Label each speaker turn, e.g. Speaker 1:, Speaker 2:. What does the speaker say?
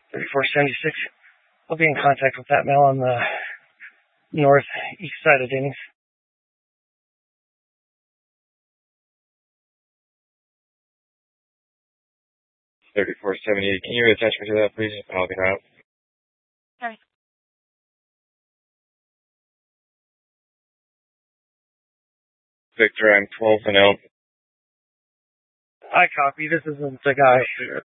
Speaker 1: 3476. I'll be in contact with that male on the northeast side of Denny's. 3478. Can you attach me to that, please? I'll get out.
Speaker 2: Sorry.
Speaker 1: Victor, I'm 12 and L. I copy. This isn't the guy.